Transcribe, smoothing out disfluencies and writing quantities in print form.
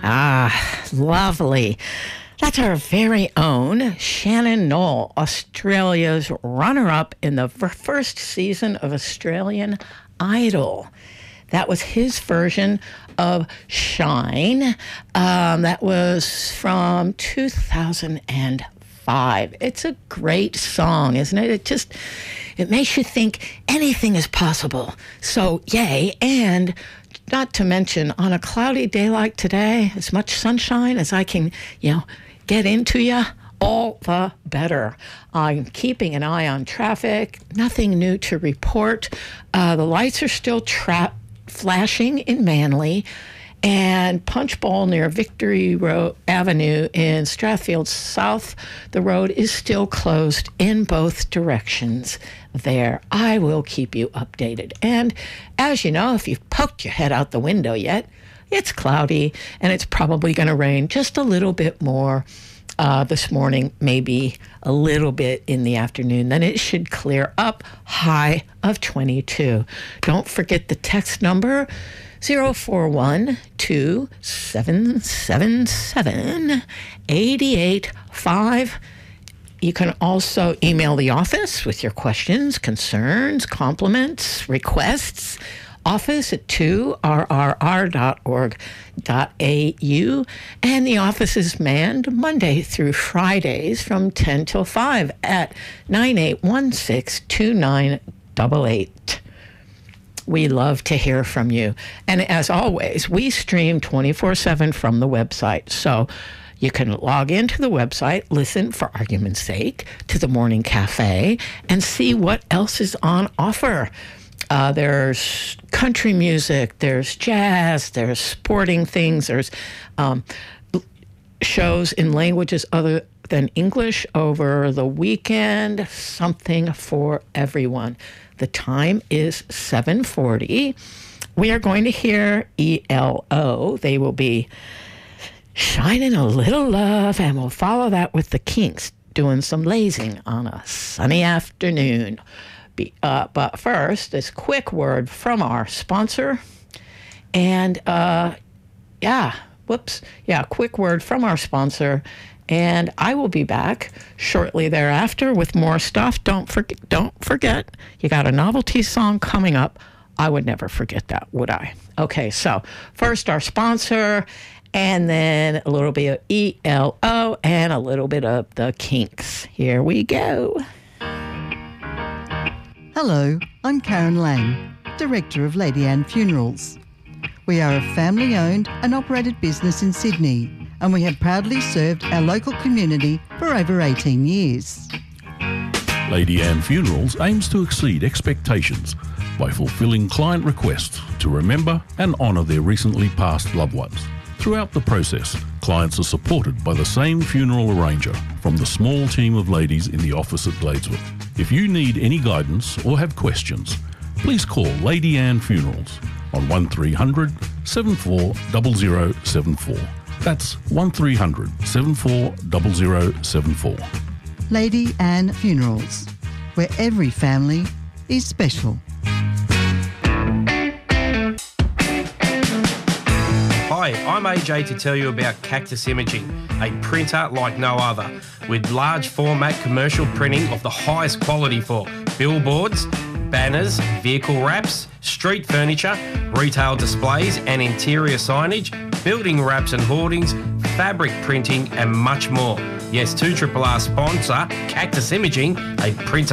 Lovely. That's our very own Shannon Noll, Australia's runner-up in the first season of Australian Idol. That was his version of Shine. That was from 2005. It's a great song, isn't it? It makes you think anything is possible. So, yay. And not to mention, on a cloudy day like today, as much sunshine as I can, get into you, all the better. I'm keeping an eye on traffic. Nothing new to report. The lights are still flashing in Manly, and Punch Bowl near Victory Avenue in Strathfield South, the road is still closed in both directions there. I will keep you updated. And as you know, if you've poked your head out the window yet, it's cloudy, and it's probably going to rain just a little bit more this morning, maybe a little bit in the afternoon. Then it should clear up, high of 22. Don't forget the text number, 041-2777-885. You can also email the office with your questions, concerns, compliments, requests. office@2rrr.org.au, and the office is manned Monday through Fridays from 10 till 5 at 9816-2988. We love to hear from you. And as always, we stream 24/7 from the website. So you can log into the website, listen, for argument's sake, to the Morning Cafe, and see what else is on offer. There's country music, there's jazz, there's sporting things, there's shows in languages other than English over the weekend, something for everyone. The time is 7:40. We are going to hear ELO. They will be shining a little love, and we'll follow that with the Kinks doing some lazing on a sunny afternoon. But first, this quick word from our sponsor. And, quick word from our sponsor. And I will be back shortly thereafter with more stuff. Don't forget, you got a novelty song coming up. I would never forget that, would I? Okay, so first our sponsor, and then a little bit of ELO and a little bit of the Kinks. Here we go. Hello, I'm Karen Lang, Director of Lady Anne Funerals. We are a family-owned and operated business in Sydney, and we have proudly served our local community for over 18 years. Lady Anne Funerals aims to exceed expectations by fulfilling client requests to remember and honour their recently passed loved ones. Throughout the process, clients are supported by the same funeral arranger from the small team of ladies in the office at Gladeswood. If you need any guidance or have questions, please call Lady Anne Funerals on 1300 74 0074. That's 1300 74 0074. Lady Anne Funerals, where every family is special. Hi, I'm AJ to tell you about Cactus Imaging, a printer like no other, with large format commercial printing of the highest quality for billboards, banners, vehicle wraps, street furniture, retail displays and interior signage, building wraps and hoardings, fabric printing and much more. Yes, 2RRR sponsor, Cactus Imaging, a printer